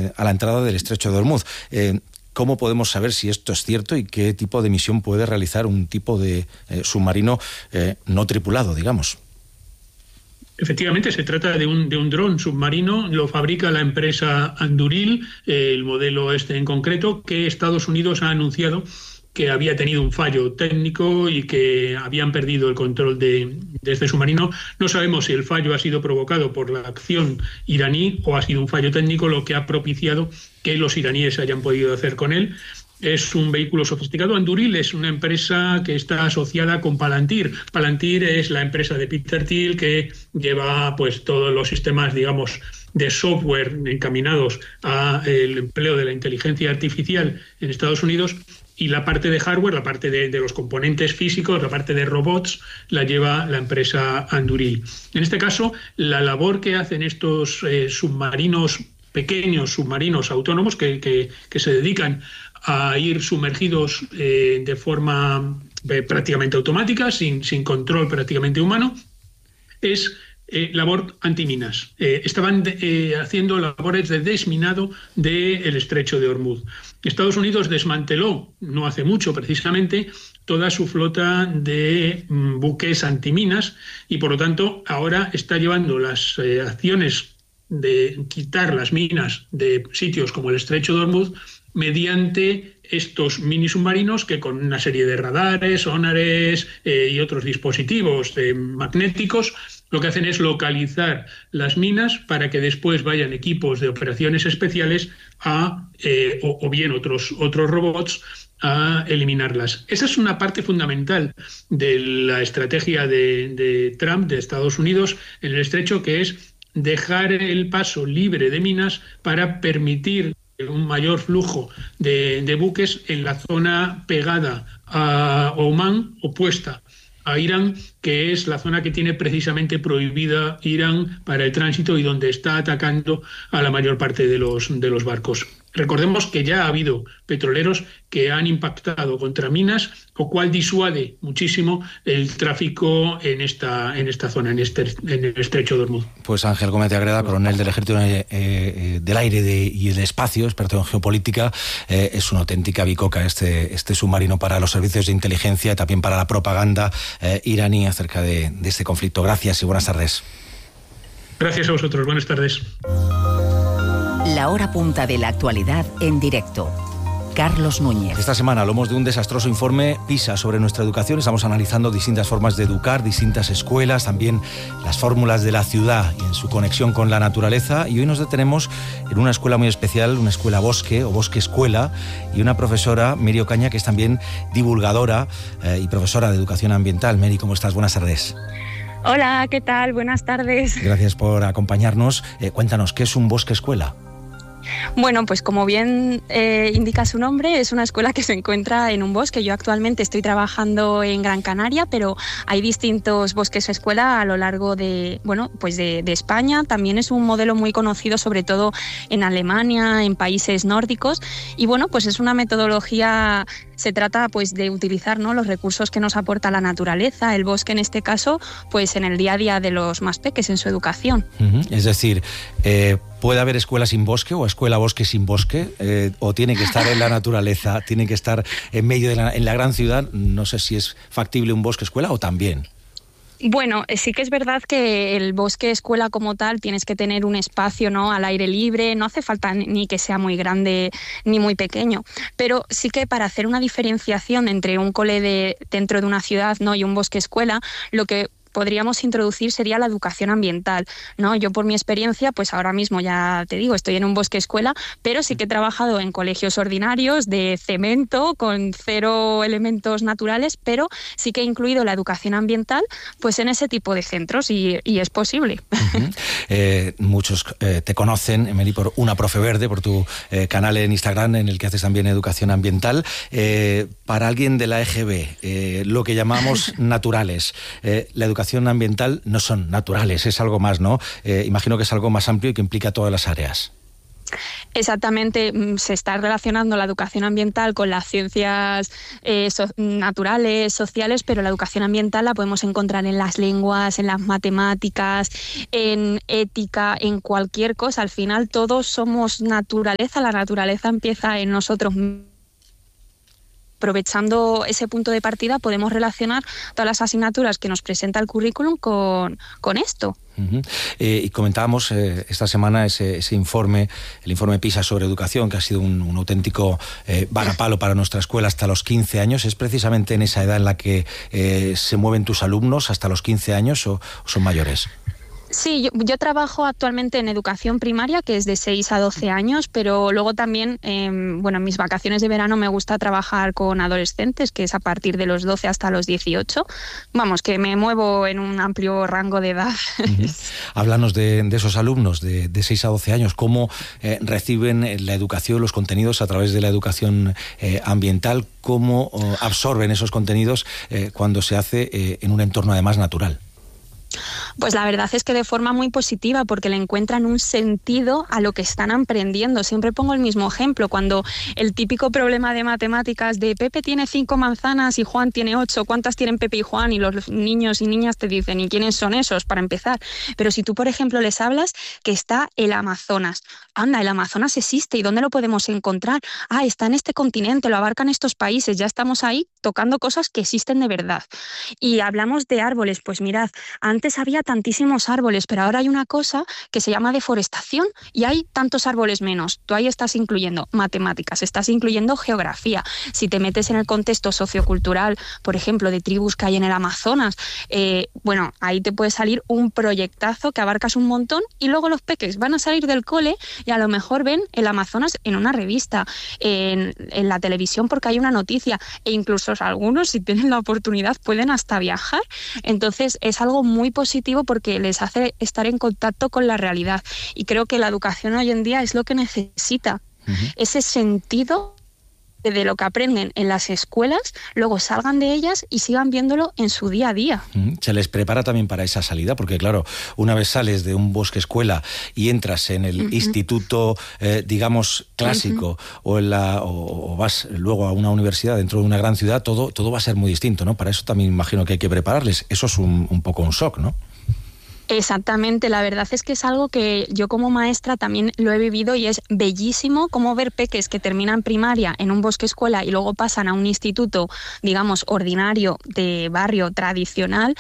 a la entrada del estrecho de Ormuz. ¿Cómo podemos saber si esto es cierto y qué tipo de misión puede realizar un tipo de submarino no tripulado, digamos? Efectivamente, se trata de un dron submarino, lo fabrica la empresa Anduril, el modelo este en concreto, que Estados Unidos ha anunciado que había tenido un fallo técnico y que habían perdido el control de este submarino. No sabemos si el fallo ha sido provocado por la acción iraní o ha sido un fallo técnico lo que ha propiciado que los iraníes hayan podido hacer con él. Es un vehículo sofisticado. Anduril es una empresa que está asociada con Palantir. Palantir es la empresa de Peter Thiel que lleva pues todos los sistemas, digamos, de software encaminados al empleo de la inteligencia artificial en Estados Unidos, y la parte de hardware, la parte de los componentes físicos, la parte de robots, la lleva la empresa Anduril. En este caso, la labor que hacen estos submarinos, pequeños submarinos autónomos que se dedican a ir sumergidos de forma prácticamente automática, sin control prácticamente humano, es labor antiminas. Estaban haciendo labores de desminado del estrecho de Ormuz. Estados Unidos desmanteló, no hace mucho precisamente, toda su flota de buques antiminas y por lo tanto ahora está llevando las acciones de quitar las minas de sitios como el estrecho de Ormuz mediante estos mini submarinos que con una serie de radares, sonares y otros dispositivos magnéticos lo que hacen es localizar las minas para que después vayan equipos de operaciones especiales o bien otros robots a eliminarlas. Esa es una parte fundamental de la estrategia de Trump, de Estados Unidos, en el estrecho, que es dejar el paso libre de minas para permitir un mayor flujo de buques en la zona pegada a Omán, opuesta a Irán, que es la zona que tiene precisamente prohibida Irán para el tránsito y donde está atacando a la mayor parte de los barcos. Recordemos que ya ha habido petroleros que han impactado contra minas, lo cual disuade muchísimo el tráfico en esta zona, en el estrecho de Ormuz. Pues Ángel Gómez de Agreda, coronel del Ejército del Aire y del Espacio, experto en geopolítica, es una auténtica bicoca este submarino para los servicios de inteligencia y también para la propaganda iraní acerca de este conflicto. Gracias y buenas tardes. Gracias a vosotros, buenas tardes. La hora punta de la actualidad en directo. Carlos Núñez. Esta semana, a lomos de un desastroso informe PISA sobre nuestra educación, estamos analizando distintas formas de educar, distintas escuelas, también las fórmulas de la ciudad y en su conexión con la naturaleza. Y hoy nos detenemos en una escuela muy especial, una escuela bosque o bosque escuela, y una profesora, Meri Ocaña, que es también divulgadora y profesora de educación ambiental. Meri, ¿cómo estás? Buenas tardes. Hola, ¿qué tal? Buenas tardes. Gracias por acompañarnos. Cuéntanos, ¿qué es un bosque escuela? Bueno, pues como bien indica su nombre, es una escuela que se encuentra en un bosque. Yo actualmente estoy trabajando en Gran Canaria, pero hay distintos bosques escuela a lo largo de España. También es un modelo muy conocido, sobre todo en Alemania, en países nórdicos. Y bueno, pues es una metodología. Se trata pues de utilizar, ¿no?, los recursos que nos aporta la naturaleza, el bosque en este caso, pues en el día a día de los más peques, en su educación. Es decir, ¿puede haber escuela sin bosque o escuela bosque sin bosque? ¿O tiene que estar en la naturaleza, tiene que estar en medio en la gran ciudad? No sé si es factible un bosque escuela o también. Bueno, sí que es verdad que el bosque escuela como tal tienes que tener un espacio, ¿no?, al aire libre, no hace falta ni que sea muy grande ni muy pequeño, pero sí que para hacer una diferenciación entre un cole dentro de una ciudad, ¿no?, y un bosque escuela, lo que podríamos introducir sería la educación ambiental, ¿no? Yo por mi experiencia, pues ahora mismo ya te digo, estoy en un bosque escuela, pero sí que he trabajado en colegios ordinarios de cemento con 0 elementos naturales, pero sí que he incluido la educación ambiental pues en ese tipo de centros y es posible. Muchos te conocen, Meri, por Una Profe Verde, por tu canal en Instagram en el que haces también educación ambiental. Para alguien de la EGB, lo que llamamos naturales, la educación ambiental no son naturales, es algo más, ¿no? Imagino que es algo más amplio y que implica todas las áreas. Exactamente, se está relacionando la educación ambiental con las ciencias naturales, sociales, pero la educación ambiental la podemos encontrar en las lenguas, en las matemáticas, en ética, en cualquier cosa. Al final todos somos naturaleza, la naturaleza empieza en nosotros mismos. Aprovechando ese punto de partida podemos relacionar todas las asignaturas que nos presenta el currículum con esto. Y comentábamos esta semana ese informe, el informe PISA sobre educación, que ha sido un auténtico varapalo para nuestra escuela hasta los 15 años. ¿Es precisamente en esa edad en la que se mueven tus alumnos, hasta los 15 años, o son mayores? Sí, yo trabajo actualmente en educación primaria, que es de 6 a 12 años, pero luego también, en mis vacaciones de verano me gusta trabajar con adolescentes, que es a partir de los 12 hasta los 18. Vamos, que me muevo en un amplio rango de edad. Háblanos de esos alumnos de 6 a 12 años, cómo reciben la educación, los contenidos a través de la educación ambiental, cómo absorben esos contenidos cuando se hace en un entorno además natural. Pues la verdad es que de forma muy positiva, porque le encuentran un sentido a lo que están aprendiendo. Siempre pongo el mismo ejemplo, cuando el típico problema de matemáticas de Pepe tiene 5 manzanas y Juan tiene 8, ¿cuántas tienen Pepe y Juan? Y los niños y niñas te dicen, ¿y quiénes son esos? Para empezar. Pero si tú, por ejemplo, les hablas que está el Amazonas. Anda, el Amazonas existe, ¿y dónde lo podemos encontrar? Ah, está en este continente, lo abarcan estos países, ya estamos ahí tocando cosas que existen de verdad. Y hablamos de árboles, pues mirad, antes había tantísimos árboles, pero ahora hay una cosa que se llama deforestación y hay tantos árboles menos. Tú ahí estás incluyendo matemáticas, estás incluyendo geografía. Si te metes en el contexto sociocultural, por ejemplo, de tribus que hay en el Amazonas, ahí te puede salir un proyectazo que abarcas un montón, y luego los peques van a salir del cole y a lo mejor ven el Amazonas en una revista, en la televisión, porque hay una noticia, e incluso algunos, si tienen la oportunidad, pueden hasta viajar. Entonces es algo muy positivo porque les hace estar en contacto con la realidad, y creo que la educación hoy en día es lo que necesita, ese sentido de lo que aprenden en las escuelas, luego salgan de ellas y sigan viéndolo en su día a día. Se les prepara también para esa salida, porque claro, una vez sales de un bosque escuela y entras en el instituto, digamos, clásico, o vas luego a una universidad dentro de una gran ciudad, todo va a ser muy distinto, ¿no? Para eso también imagino que hay que prepararles. Eso es un poco un shock, ¿no? Exactamente, la verdad es que es algo que yo como maestra también lo he vivido, y es bellísimo cómo ver peques que terminan primaria en un bosque escuela y luego pasan a un instituto, digamos, ordinario, de barrio tradicional.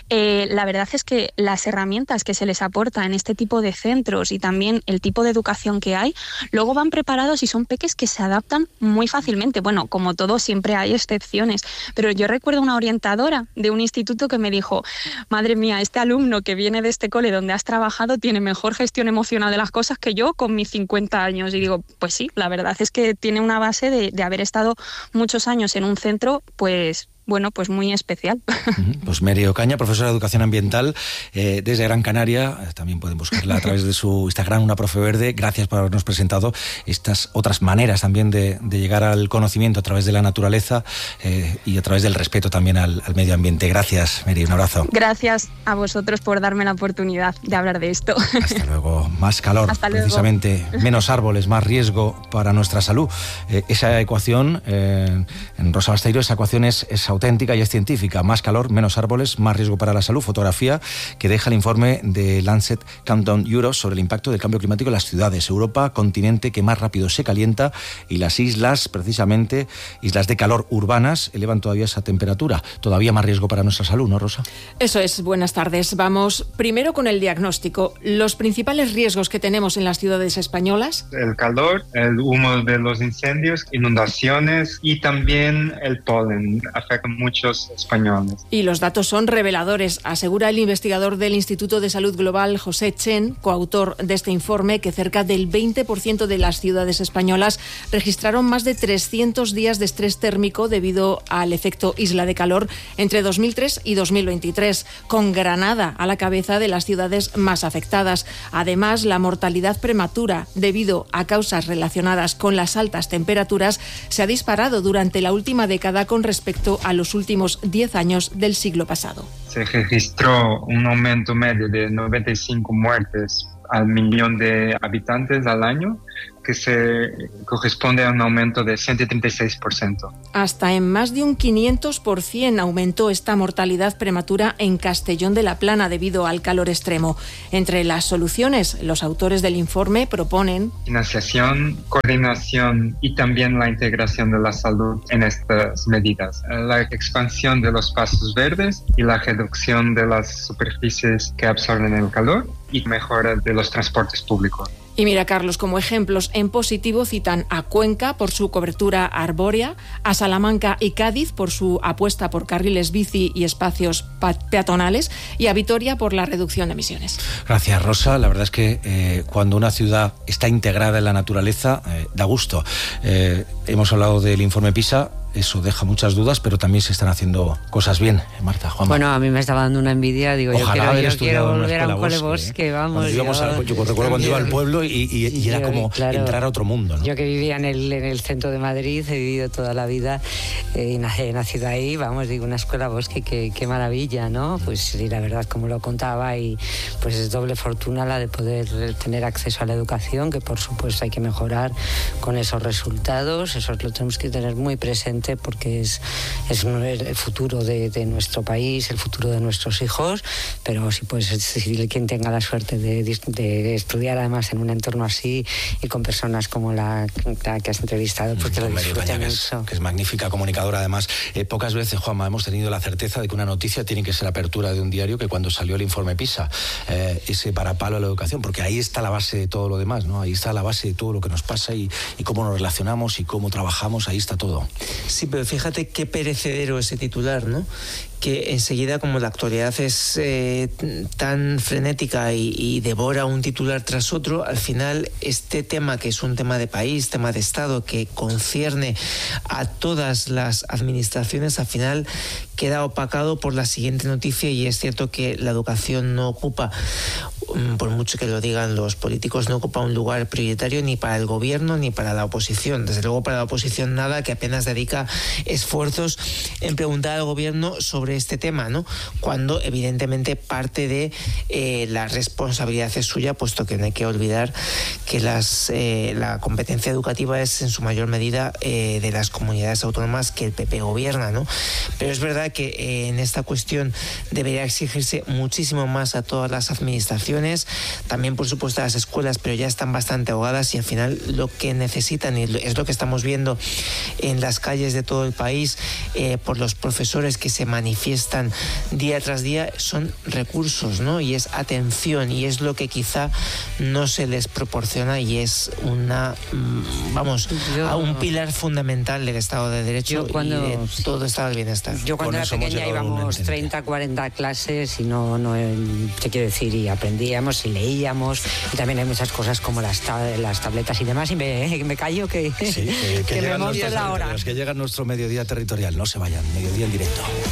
La verdad es que las herramientas que se les aporta en este tipo de centros y también el tipo de educación que hay, luego van preparados y son peques que se adaptan muy fácilmente. Bueno, como todo, siempre hay excepciones, pero yo recuerdo una orientadora de un instituto que me dijo, madre mía, este alumno que viene de este cole donde has trabajado tiene mejor gestión emocional de las cosas que yo con mis 50 años. Y digo, pues sí, la verdad es que tiene una base de haber estado muchos años en un centro, pues muy especial. Pues Mary Ocaña, profesora de Educación Ambiental desde Gran Canaria. También pueden buscarla a través de su Instagram, Una Profe Verde. Gracias por habernos presentado estas otras maneras también de llegar al conocimiento a través de la naturaleza y a través del respeto también al medio ambiente. Gracias, Mary, un abrazo. Gracias a vosotros por darme la oportunidad de hablar de esto. Hasta luego. Más calor, precisamente. Menos árboles, más riesgo para nuestra salud. Esa ecuación, en Rosa Basteiro, esa ecuación es auténtica y es científica. Más calor, menos árboles, más riesgo para la salud. Fotografía que deja el informe de Lancet Countdown Europe sobre el impacto del cambio climático en las ciudades. Europa, continente que más rápido se calienta, y las islas, precisamente, islas de calor urbanas, elevan todavía esa temperatura. Todavía más riesgo para nuestra salud, ¿no, Rosa? Eso es. Buenas tardes. Vamos primero con el diagnóstico. Los principales riesgos que tenemos en las ciudades españolas: el calor, el humo de los incendios, inundaciones y también el polen. Afecta a muchos españoles. Y los datos son reveladores, asegura el investigador del Instituto de Salud Global, José Chen, coautor de este informe, que cerca del 20% de las ciudades españolas registraron más de 300 días de estrés térmico debido al efecto isla de calor entre 2003 y 2023, con Granada a la cabeza de las ciudades más afectadas. Además, la mortalidad prematura debido a causas relacionadas con las altas temperaturas se ha disparado durante la última década con respecto a los últimos 10 años del siglo pasado. Se registró un aumento medio de 95 muertes al millón de habitantes al año, que se corresponde a un aumento de 136%. Hasta en más de un 500% aumentó esta mortalidad prematura en Castellón de la Plana debido al calor extremo. Entre las soluciones, los autores del informe proponen financiación, coordinación y también la integración de la salud en estas medidas. La expansión de los espacios verdes y la reducción de las superficies que absorben el calor y mejora de los transportes públicos. Y mira, Carlos, como ejemplos en positivo citan a Cuenca por su cobertura arbórea, a Salamanca y Cádiz por su apuesta por carriles bici y espacios peatonales y a Vitoria por la reducción de emisiones. Gracias, Rosa. La verdad es que cuando una ciudad está integrada en la naturaleza, da gusto. Hemos hablado del informe PISA. Eso deja muchas dudas, pero también se están haciendo cosas bien, Marta, Juanma. Bueno, a mí me estaba dando una envidia, digo, ojalá yo quiero volver a un cole bosque, vamos. Yo recuerdo cuando iba al pueblo y era como entrar a otro mundo, ¿no? Yo que vivía en el centro de Madrid, he vivido toda la vida y nacido ahí, vamos, digo, una escuela bosque, qué maravilla, ¿no? Pues sí, la verdad, como lo contaba, y pues es doble fortuna la de poder tener acceso a la educación, que por supuesto hay que mejorar con esos resultados, eso lo tenemos que tener muy presente, porque es el futuro de nuestro país, el futuro de nuestros hijos, pero sí, pues decir, quien tenga la suerte de estudiar además en un entorno así y con personas como la que has entrevistado, pues que lo disfruten mucho. Que es magnífica comunicadora además. Pocas veces, Juanma, hemos tenido la certeza de que una noticia tiene que ser apertura de un diario, que cuando salió el informe PISA, ese parapalo a la educación, porque ahí está la base de todo lo demás, ¿no? Ahí está la base de todo lo que nos pasa y cómo nos relacionamos y cómo trabajamos, ahí está todo. Sí, pero fíjate qué perecedero ese titular, ¿no? Que enseguida, como la actualidad es tan frenética y devora un titular tras otro, al final este tema, que es un tema de país, tema de Estado, que concierne a todas las administraciones, al final queda opacado por la siguiente noticia, y es cierto que la educación no ocupa, por mucho que lo digan los políticos, no ocupa un lugar prioritario ni para el gobierno ni para la oposición. Desde luego para la oposición nada, que apenas dedica esfuerzos en preguntar al gobierno sobre este tema, ¿no? Cuando evidentemente parte de la responsabilidad es suya, puesto que no hay que olvidar que la competencia educativa es en su mayor medida de las comunidades autónomas que el PP gobierna, ¿no? Pero es verdad que en esta cuestión debería exigirse muchísimo más a todas las administraciones, también por supuesto a las escuelas, pero ya están bastante ahogadas, y al final lo que necesitan, y es lo que estamos viendo en las calles de todo el país, por los profesores que se manifiestan día tras día, son recursos, ¿no? Y es atención, y es lo que quizá no se les proporciona, y es un pilar fundamental del Estado de Derecho y de todo Estado del bienestar. Yo cuando era pequeña íbamos 30, 40 clases y no te quiero decir, y aprendíamos y leíamos, y también hay muchas cosas como las tabletas y demás, y me callo que me monto la hora. Que llega nuestro mediodía territorial, no se vayan, mediodía en directo.